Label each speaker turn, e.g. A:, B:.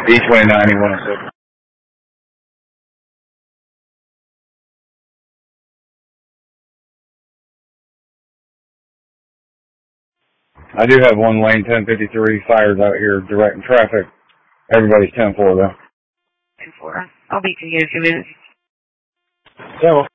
A: B29, 106. I do have one lane 1053 fires out here directing traffic. Everybody's 10-4 though.
B: 10-4. I'll be to you in a few minutes.
A: Yeah, well.